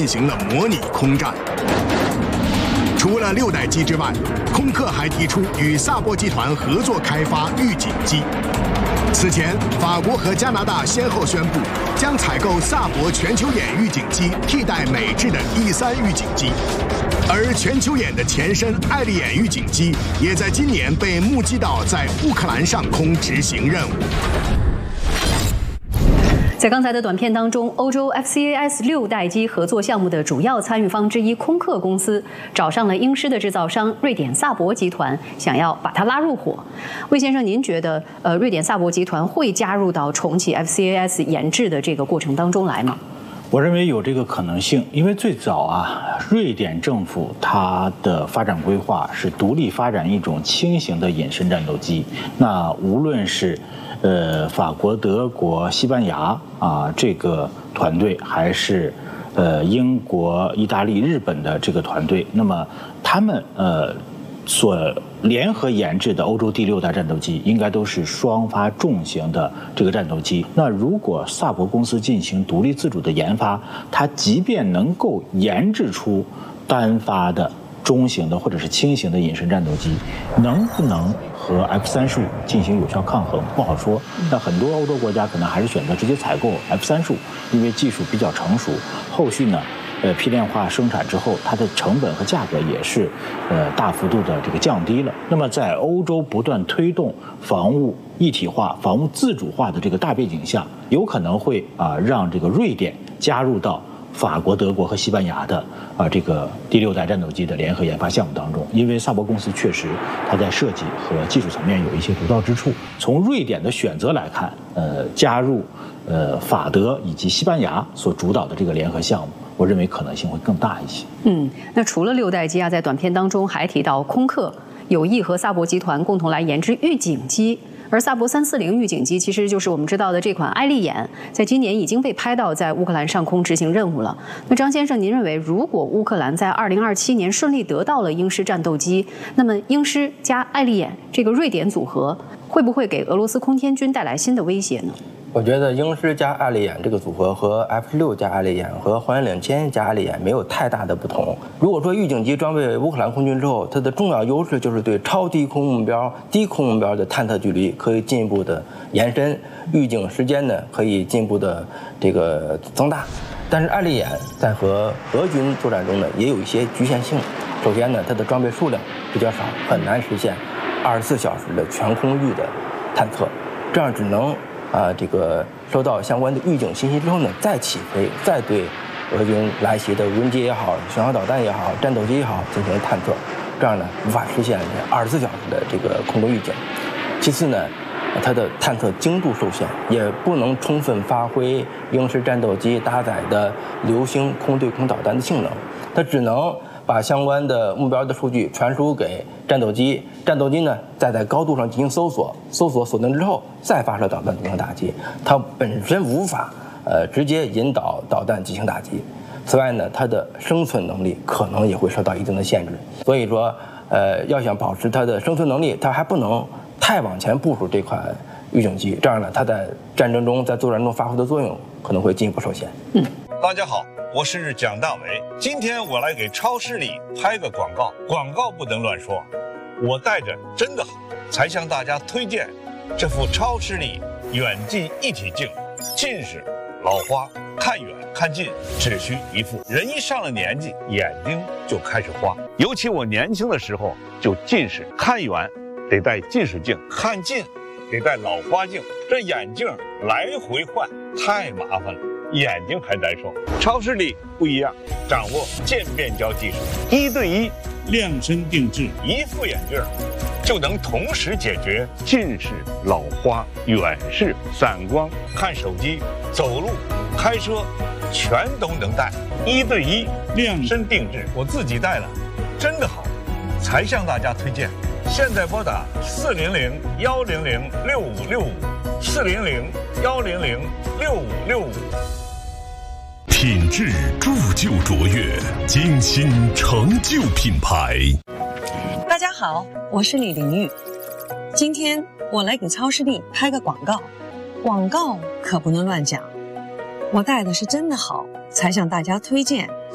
进行了模拟空战。除了6代机之外，空客还提出与萨博集团合作开发预警机。此前，法国和加拿大先后宣布将采购萨博全球眼预警机替代美制的E3预警机，而全球眼的前身爱丽眼预警机也在今年被目击到在乌克兰上空执行任务。 在刚才的短片当中，欧洲 FCAS 6代机合作项目的主要参与方之一空客公司找上了英狮的制造商瑞典萨博集团，想要把它拉入伙。魏先生，您觉得瑞典萨博集团会加入到重启 FCAS 研制的这个过程当中来吗？ 我认为有这个可能性，因为最早瑞典政府它的发展规划是独立发展一种轻型的隐身战斗机。那无论是法国、德国、西班牙这个团队，还是英国、意大利、日本的这个团队，那么他们所联合研制的欧洲第6代战斗机，应该都是双发重型的这个战斗机。那如果萨博公司进行独立自主的研发，它即便能够研制出单发的中型的或者是轻型的隐身战斗机，能不能和 F-35进行有效抗衡不好说。那很多欧洲国家可能还是选择直接采购 F-35，因为技术比较成熟，后续呢批量化生产之后，它的成本和价格也是大幅度的这个降低了。那么在欧洲不断推动防务一体化、防务自主化的这个大背景下，有可能会让这个瑞典加入到法国、德国和西班牙的这个第6代战斗机的联合研发项目当中。因为萨博公司确实它在设计和技术层面有一些独到之处。从瑞典的选择来看，加入法德以及西班牙所主导的这个联合项目，我认为可能性会更大一些。 那除了6代机在短片当中还提到空客有意和萨博集团共同来研制预警机。而萨博340预警机其实就是我们知道的这款爱丽眼，在今年已经被拍到在乌克兰上空执行任务了。那张先生，您认为如果乌克兰在2027年顺利得到了英狮战斗机，那么英狮加爱丽眼这个瑞典组合会不会给俄罗斯空天军带来新的威胁呢？ 我觉得英狮加爱丽眼这个组合和 F6加爱丽眼和黄眼领歼加爱丽眼没有太大的不同。如果说预警机装备乌克兰空军之后，它的重要优势就是对超低空目标、低空目标的探测距离可以进一步的延伸，预警时间呢可以进一步的这个增大。但是爱丽眼在和俄军作战中呢也有一些局限性。首先呢，它的装备数量比较少，很难实现24小时的全空域的探测，这样只能这个收到相关的预警信息之后呢，再起飞，再对俄军来袭的无人机也好、巡航导弹也好、战斗机也好进行探测，这样呢无法实现24小时的这个空中预警。其次呢，它的探测精度受限，也不能充分发挥英狮战斗机搭载的流星空对空导弹的性能，它只能把相关的目标的数据传输给战斗机，战斗机呢再在高度上进行搜索，锁定之后再发射导弹进行打击，它本身无法直接引导导弹进行打击。此外呢，它的生存能力可能也会受到一定的限制。所以说，要想保持它的生存能力，它还不能太往前部署这款预警机，这样呢，它在战争中、在作战中发挥的作用可能会进一步受限。 大家好，我是蒋大为，今天我来给超视力拍个广告，广告不能乱说。我带着真的好，才向大家推荐这副超视力远近一体镜，近视、老花、看远看近只需一副。人一上了年纪，眼睛就开始花，尤其我年轻的时候就近视，看远得戴近视镜，看近得戴老花镜，这眼镜来回换太麻烦了，眼睛还难受。超视力不一样，掌握渐变焦技术，1对1量身定制，一副眼镜就能同时解决近视、老花、远视、散光、看手机、走路、开车，全都能戴。1对1量身定制，我自己戴了，真的好，才向大家推荐。现在拨打400-100-6565，400-100-6565。 品质铸就卓越，精心成就品牌。 大家好，我是李玲玉。今天我来给超视力拍个广告，广告可不能乱讲。我带的是真的好，才向大家推荐